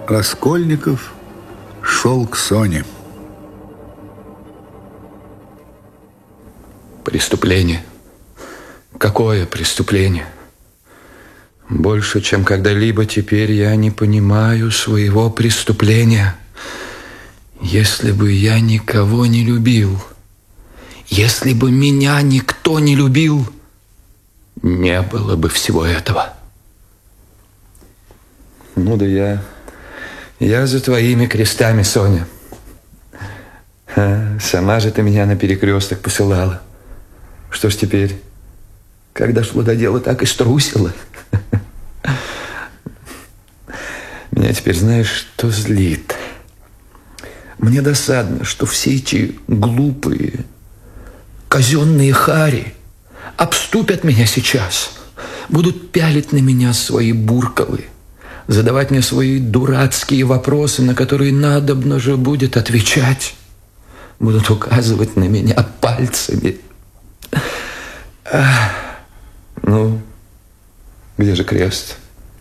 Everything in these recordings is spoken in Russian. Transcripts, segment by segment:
Раскольников шел к Соне. Преступление. Какое преступление? Больше, чем когда-либо теперь я не понимаю своего преступления. Если бы я никого не любил, если бы меня никто не любил, не было бы всего этого. Ну да я за твоими крестами, Соня. Сама же ты меня на перекресток посылала. Что ж теперь, как дошло до дела, так и струсила. Меня теперь, знаешь, что злит? Мне досадно, что все эти глупые, казенные хари обступят меня сейчас, будут пялить на меня свои буркалы, задавать мне свои дурацкие вопросы, на которые надобно же будет отвечать, будут указывать на меня пальцами. Ну, где же крест?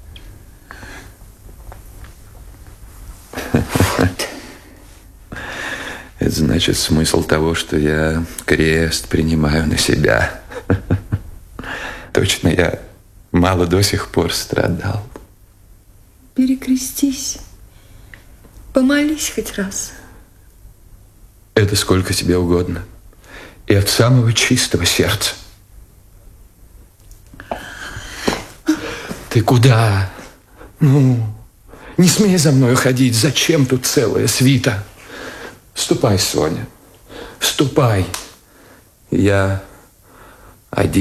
Это значит смысл того, что я крест принимаю на себя. Точно, я мало до сих пор страдал. Перекрестись. Помолись хоть раз. Это сколько тебе угодно. И от самого чистого сердца. Ты куда? Ну, не смей за мной ходить. Зачем тут целая свита? Ступай, Соня, ступай. Я один.